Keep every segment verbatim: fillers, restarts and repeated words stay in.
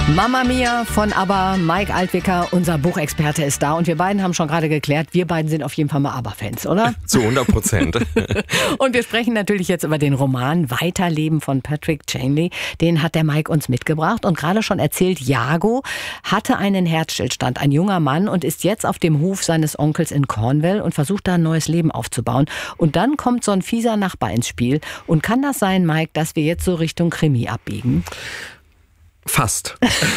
Mamma Mia von ABBA, Mike Altwicker, unser Buchexperte ist da und wir beiden haben schon gerade geklärt, wir beiden sind auf jeden Fall mal ABBA-Fans, oder? Zu hundert Prozent. Und wir sprechen natürlich jetzt über den Roman Weiterleben von Patrick Chanley. Den hat der Mike uns mitgebracht und gerade schon erzählt, Jago hatte einen Herzstillstand, ein junger Mann, und ist jetzt auf dem Hof seines Onkels in Cornwall und versucht da ein neues Leben aufzubauen. Und dann kommt so ein fieser Nachbar ins Spiel. Und kann das sein, Mike, dass wir jetzt so Richtung Krimi abbiegen? Fast.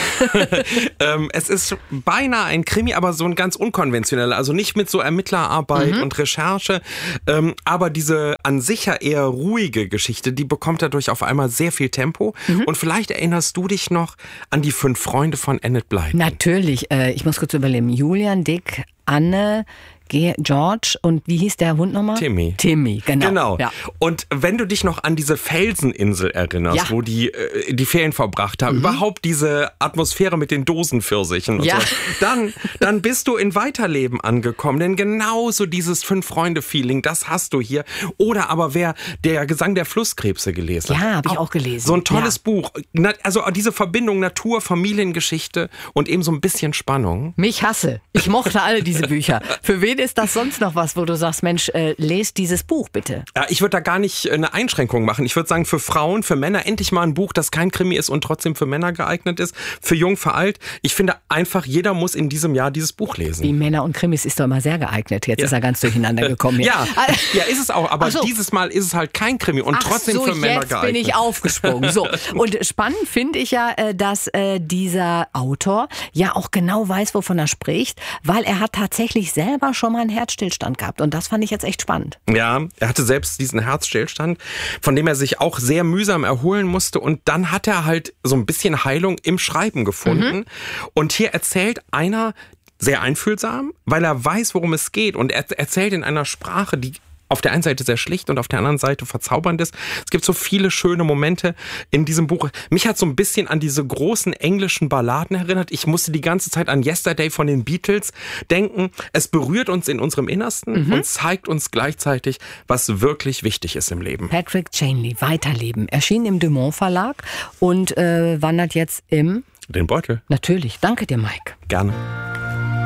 ähm, es ist beinahe ein Krimi, aber so ein ganz unkonventioneller. Also nicht mit so Ermittlerarbeit mhm. und Recherche. Ähm, aber diese an sich ja eher ruhige Geschichte, die bekommt dadurch auf einmal sehr viel Tempo. Mhm. Und vielleicht erinnerst du dich noch an die fünf Freunde von Enid Blyton. Natürlich. Äh, ich muss kurz überlegen. Julian, Dick, Anne, George und wie hieß der Hund nochmal? Timmy. Timmy, genau. Genau. Ja. Und wenn du dich noch an diese Felseninsel erinnerst, ja. wo die äh, die Ferien verbracht haben, mhm. überhaupt diese Atmosphäre mit den Dosenpfirsichen und ja. so, dann, dann bist du in Weiterleben angekommen. Denn genauso dieses Fünf-Freunde-Feeling, das hast du hier. Oder aber wer der Gesang der Flusskrebse gelesen hat. Ja, habe ich auch auch gelesen. So ein tolles ja. Buch. Also diese Verbindung Natur, Familiengeschichte und eben so ein bisschen Spannung. Mich hasse. Ich mochte alle diese Bücher. Für wen ist das sonst noch was, wo du sagst, Mensch, äh, lest dieses Buch bitte? Ja, ich würde da gar nicht eine Einschränkung machen. Ich würde sagen, für Frauen, für Männer endlich mal ein Buch, das kein Krimi ist und trotzdem für Männer geeignet ist. Für jung, für alt. Ich finde einfach, jeder muss in diesem Jahr dieses Buch lesen. Wie Männer und Krimis ist doch immer sehr geeignet. Jetzt ja. ist er ganz durcheinander gekommen. ja, ja, ist es auch. Aber so. dieses Mal ist es halt kein Krimi und Ach trotzdem so, für Männer jetzt geeignet. Bin ich aufgesprungen. So. Und spannend finde ich ja, dass äh, dieser Autor ja auch genau weiß, wovon er spricht, weil er hat tatsächlich selber schon mal einen Herzstillstand gehabt. Und das fand ich jetzt echt spannend. Ja, er hatte selbst diesen Herzstillstand, von dem er sich auch sehr mühsam erholen musste. Und dann hat er halt so ein bisschen Heilung im Schreiben gefunden. Mhm. Und hier erzählt einer sehr einfühlsam, weil er weiß, worum es geht. Und er erzählt in einer Sprache, die auf der einen Seite sehr schlicht und auf der anderen Seite verzaubernd ist. Es gibt so viele schöne Momente in diesem Buch. Mich hat so ein bisschen an diese großen englischen Balladen erinnert. Ich musste die ganze Zeit an Yesterday von den Beatles denken. Es berührt uns in unserem Innersten mhm. und zeigt uns gleichzeitig, was wirklich wichtig ist im Leben. Patrick Chanley, Weiterleben, erschien im Dumont Verlag und äh, wandert jetzt im... Den Beutel. Natürlich. Danke dir, Mike. Gerne.